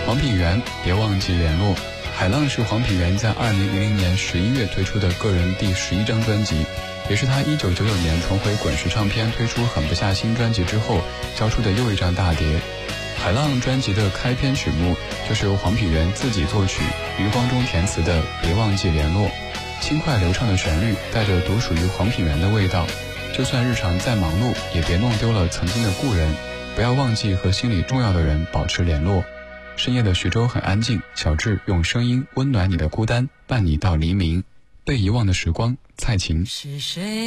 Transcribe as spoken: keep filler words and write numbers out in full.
黄品源，别忘记联络。海浪是黄品源在二零零零年十一月推出的个人第十一张专辑，也是他一九九九年重回滚石唱片推出《狠不下心》专辑之后交出的又一张大碟。海浪专辑的开篇曲目就是由黄品源自己作曲，余光中填词的《别忘记联络》，轻快流畅的旋律带着独属于黄品源的味道。就算日常再忙碌，也别弄丢了曾经的故人，不要忘记和心里重要的人保持联络。深夜的徐州很安静，小智用声音温暖你的孤单，伴你到黎明。被遗忘的时光，蔡琴。 是谁